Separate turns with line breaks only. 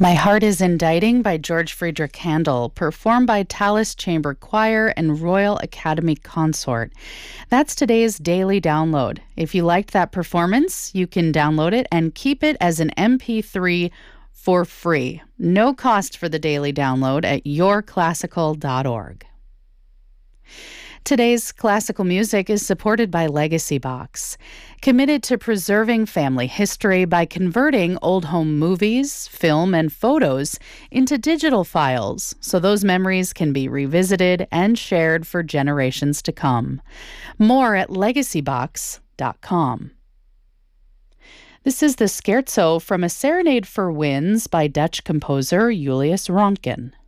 My Heart is Indicting by George Friedrich Handel, performed by Tallis Chamber Choir and Royal Academy Consort. That's today's daily download. If you liked that performance, you can download it and keep it as an MP3 for free. No cost for the daily download at yourclassical.org. Today's classical music is supported by Legacy Box, committed to preserving family history by converting old home movies, film, and photos into digital files so those memories can be revisited and shared for generations to come. More at legacybox.com. This is the scherzo from A Serenade for Winds by Dutch composer Julius Röntgen.